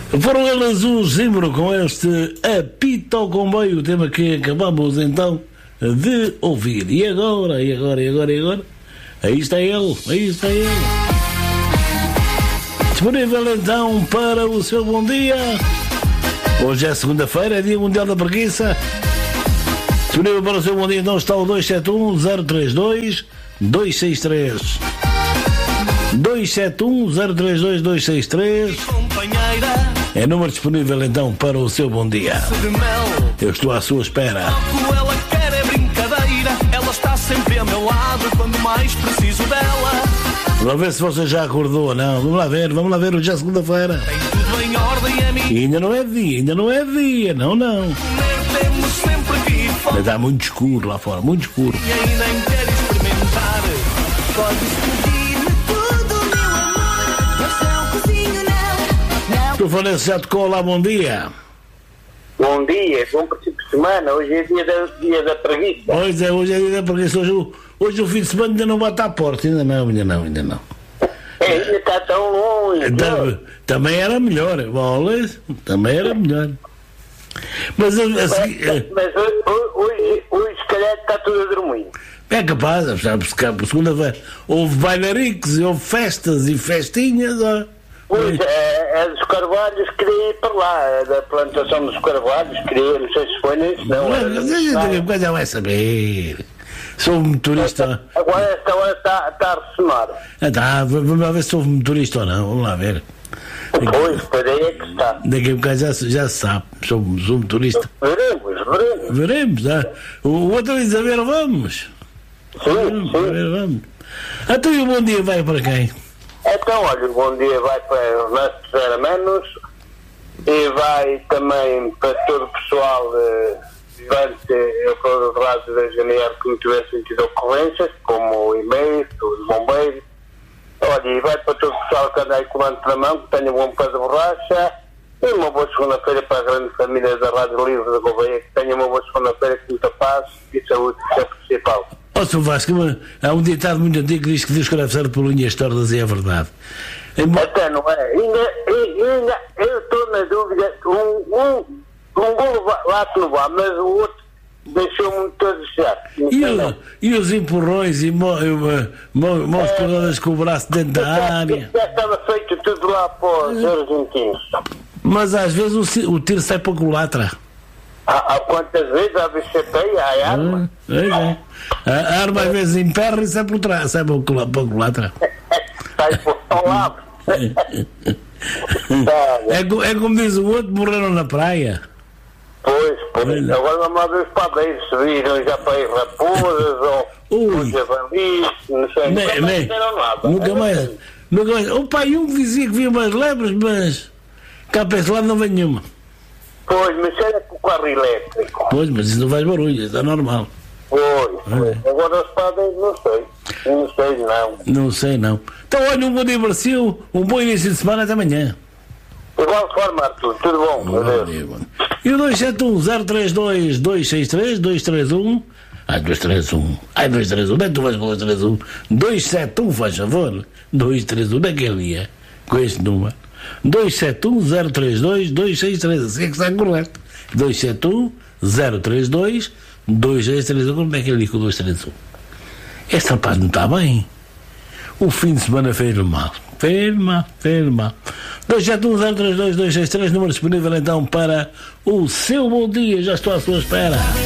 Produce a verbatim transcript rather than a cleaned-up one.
Foram eles os Zimbro com este Apita ao Comboio, o tema que acabamos então de ouvir. E agora, e agora, e agora, e agora? Aí está ele, aí está ele. Disponível então para o seu bom dia. Hoje é segunda-feira, é dia mundial da preguiça. Disponível para o seu bom dia então está o dois sete um, zero três dois, dois seis três. dois sete um, zero três dois, dois seis três. É número disponível então para o seu bom dia. Eu estou à sua espera. Ela quer é brincadeira, ela está sempre a meu lado quando mais preciso dela. Vamos ver se você já acordou ou não. Vamos lá ver, vamos lá ver, hoje é segunda-feira. Tem tudo em ordem a mim. E ainda não é dia, ainda não é dia, não, não. Temos sempre que Mas está muito escuro lá fora, muito escuro. e ainda nem quer experimentar. Podes pedir-me tudo, meu amor, mas não cozinho não. Não. Tu falei já tocou lá, bom dia. Bom dia, bom princípio de semana. Hoje é dia da, dia da preguiça. Pois é, hoje é dia da preguiça. Hoje, o- hoje o fim de semana ainda não bate à porta, ainda não, ainda não, ainda não. É, ainda está tão longe. Tam- Também era melhor, bolas, também era melhor. Mas a- a Mas, seguir- é- mas hoje, hoje, hoje, se calhar, está tudo a dormir. é capaz, sabe, se cá por segunda-feira houve bailaricos e houve festas e festinhas, ó. Pois, é, é dos carvalhos, queria ir para lá. É da plantação dos carvalhos, queria, não sei se foi nisso, não. Mas era- a gente daqui a bocado já vai saber. Sou motorista. Agora, esta hora está, está a ressonar. Ah, tá, vamos lá ver se sou motorista ou não, vamos lá ver. Pois, por aí é que está. Daqui a bocado já, se- já se sabe, sou, sou motorista. Veremos, veremos. Veremos, ah. O o outro diz a ver, vamos. Sim, Vamos, a sim. ver, vamos. Então e o bom dia vai para quem? Então, olha, o bom dia vai para o Ernesto Zera Menos e vai também para todo o pessoal eh, durante o rádio da G N R que não tivessem tido ocorrências, como o e-mail, os bombeiros. Olha, e vai para todo o pessoal que anda aí com o manto na mão, que tenha um bom pé de borracha. E uma boa segunda-feira para a grande família da Rádio Livre da Gouveia, que tenha uma boa segunda-feira com muita paz e saúde, que é o principal. Ó, Sr. Vasco, mas há um ditado muito antigo que diz que Deus escreve por linhas tortas e é verdade. Embora- Até não é. Ainda, ainda eu estou na dúvida. Um, um, um golo va- lá se não vá, mas o outro deixou-me todo a desejar. Não E, sei o- não. e os empurrões e mo- eh, mo- mãos coladas com o braço dentro da área. Já estava feito tudo lá para os argentinos. Mas às vezes o, ci- o tiro sai para a culatra. Há, há quantas vezes há bichateia, há arma? Ah, é, é. A a arma às vezes emperra e sai por trás, sai para a cula- para a culatra. Sai por ao lado. Tá, É, co- é como diz o outro, morreram na praia. Pois, pois. Olha. Agora vamos lá ver os padeiros se viram já para ir raposas ou Ui. os javalis, não sei. Ne- Nunca mais ne- disseram nada. Nunca mais. Nunca mais. O pai um dizia que via umas lebres, mas cá para esse lado não vem nenhuma. Pois, mas era com o carro elétrico. Pois, mas isso não faz barulho, isso é normal. Pois, pois. Agora os padres não sei. Não sei não. Não sei não. Então olha, um bom dia para si, um bom início de semana, até amanhã. De igual forma, Arthur, tudo bom? Bom Adeus. dia, bom. E o dois sete um, zero três dois, dois seis três, dois três um. Ai, dois três um. Ai, dois três um. Onde é que tu vais com dois três um? dois sete um, faz favor. dois três um, onde é que ele é? Com este número. dois sete um, zero três dois, dois seis três. Assim é que está correto. dois sete um, zero três dois, dois seis três. Onde é que ele é com dois três um? Este rapaz não está bem. O fim de semana fez-lhe mal. Fez-lhe mal, fez-lhe mal. dois sete um, zero três dois, dois seis três, número disponível então para o seu bom dia. Já estou à sua espera.